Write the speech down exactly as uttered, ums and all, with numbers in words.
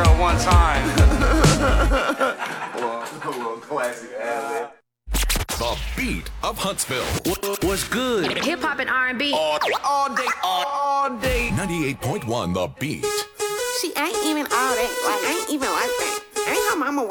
girl one time. Classic ad. The beat of Huntsville. What's good? Hip hop and R and B. All, all day, all, all day. ninety-eight point one The Beat. She ain't even all that. Like, ain't even like that. Ain't her mama